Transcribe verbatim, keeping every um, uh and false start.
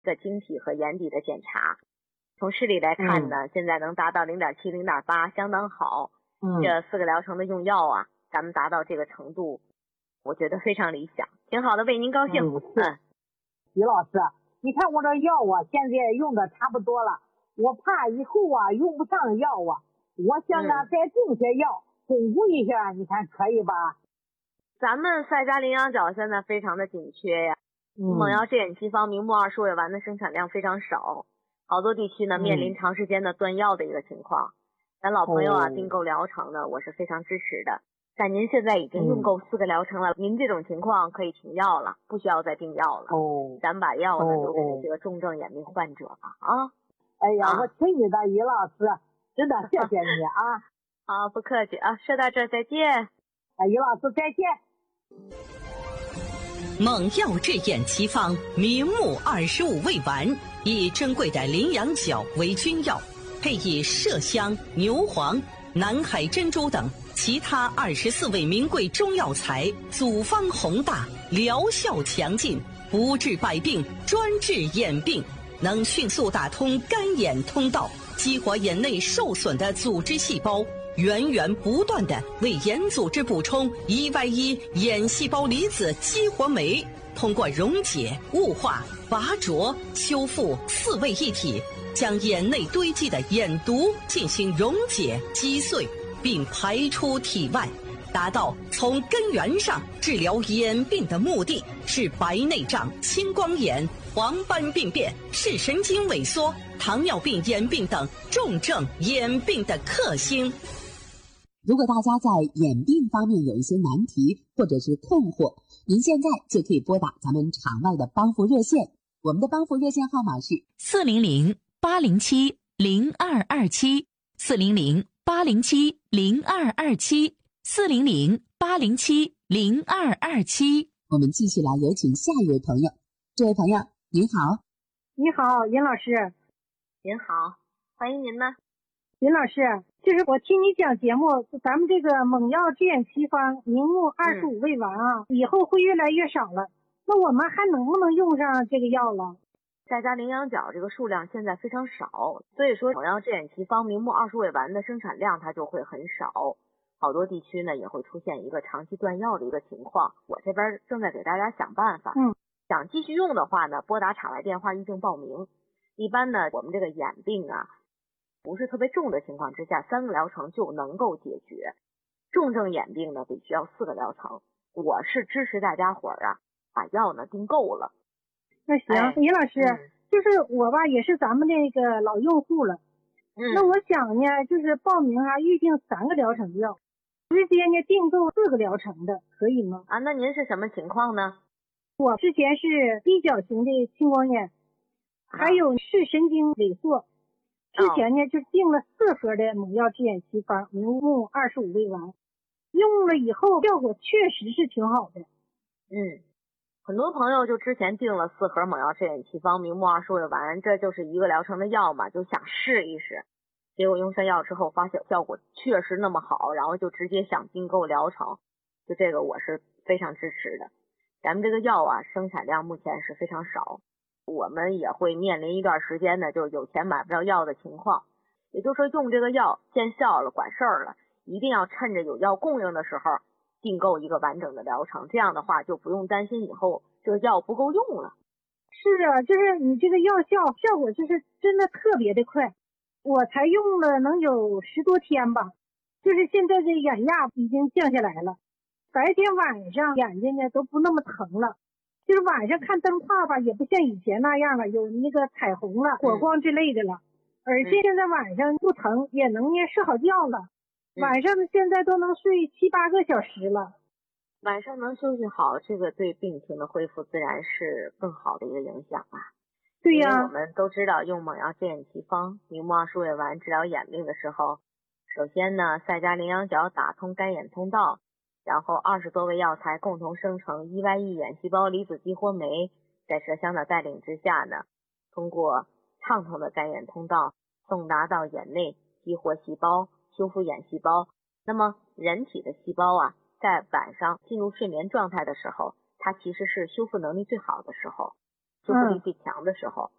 个晶体和眼底的检查。从视力来看呢，嗯、现在能达到 零点七、零点八， 相当好。嗯，这四个疗程的用药啊，咱们达到这个程度，我觉得非常理想，挺好的，为您高兴。 嗯，是。于老师，你看我这药啊，现在用的差不多了，我怕以后啊用不上药啊，我想呢、嗯、再订些药，巩固一下，你看可以吧？ 咱们赛嘉羚羊角现在非常的紧缺呀，嗯、猛药制眼奇方明目二十味丸的生产量非常少，好多地区呢、嗯、面临长时间的断药的一个情况。咱老朋友啊、哦、订购疗程呢，我是非常支持的。但您现在已经用够四个疗程了，嗯、您这种情况可以停药了，不需要再订药了。哦，咱把药呢留给这个重症眼病患者了啊。 哎呀，啊、我听你的，于老师，真的谢谢你啊。 好，不客气啊，说到这儿再见。 啊，于老师再见。 猛药制眼奇方明目二十五味丸，以珍贵的羚羊角为君药，配以麝香、牛黄、南海珍珠等其他二十四味名贵中药材，组方宏大，疗效强劲，不治百病，专治眼病，能迅速打通干眼通道，激活眼内受损的组织细胞，源源不断地为眼组织补充 E Y 一 眼细胞离子激活酶，通过溶解、雾化、拔灼、修复四位一体，将眼内堆积的眼毒进行溶解击碎，并排出体外，达到从根源上治疗眼病的目的，是白内障、青光眼、黄斑病变、视神经萎缩、糖尿病眼病等重症眼病的克星。 如果大家在眼病方面有一些难题或者是困惑，您现在就可以拨打咱们场外的帮扶热线，我们的帮扶热线号码是四零零八零七零二二七，四零零八零七零二二七，四零零八零七零二二七。 我们继续来有请下一位朋友。这位朋友您好。 你好，尹老师。 您好，欢迎您呢。 尹老师，就是我听你讲节目，咱们这个猛药制眼奇方明目二十五味丸啊、嗯，以后会越来越少了。那我们还能不能用上这个药了？ 赛嘉羚羊角这个数量现在非常少，所以说猛药制眼奇方明目二十味丸的生产量它就会很少，好多地区呢也会出现一个长期断药的一个情况。我这边正在给大家想办法。嗯，想继续用的话呢，拨打场外电话预定报名。一般呢，我们这个眼病啊，不是特别重的情况之下，三个疗程就能够解决。重症眼病呢，得需要四个疗程。我是支持大家伙儿啊，把药呢订够了。 那行，哎、尹老师、嗯，就是我吧，也是咱们那个老用户了。嗯，那我想呢，就是报名啊，预定三个疗程药，直接呢订购四个疗程的，可以吗？ 啊，那您是什么情况呢？ 我之前是低角型的青光眼，还有视神经萎缩。之前呢，就订了四盒的猛药制眼奇方明目二十五味丸，用了以后效果确实是挺好的。 嗯，很多朋友就之前订了四盒猛药制眼奇方明目二十味丸，这就是一个疗程的药嘛，就想试一试。结果用上药之后发现效果确实那么好，然后就直接想订购疗程，就这个我是非常支持的。咱们这个药啊，生产量目前是非常少。我们也会面临一段时间呢，就是有钱买不着药的情况，也就是说用这个药见效了，管事儿了，一定要趁着有药供应的时候订购一个完整的疗程，这样的话就不用担心以后这个药不够用了。 是啊，就是你这个药效效果就是真的特别的快，我才用了能有十多天吧，就是现在这眼压已经降下来了，白天晚上眼睛呢都不那么疼了。就是晚上看灯泡吧，也不像以前那样了，有那个彩虹了、火光之类的了。而且现在晚上不疼，也能呢睡好觉了。晚上现在都能睡七八个小时了。 晚上能休息好，这个对病情的恢复自然是更好的一个影响啊。 对呀、啊， 我们都知道用猛药制眼奇方明目二十味丸治疗眼病的时候，首先呢，赛嘉羚羊角打通干眼通道。然后二十多味药材共同生成 E Y 一 眼细胞离子激活酶，在麝香的带领之下呢，通过畅通的干眼通道送达到眼内，激活细胞，修复眼细胞。那么人体的细胞啊，在晚上进入睡眠状态的时候，它其实是修复能力最好的时候。 修复力最强的时候。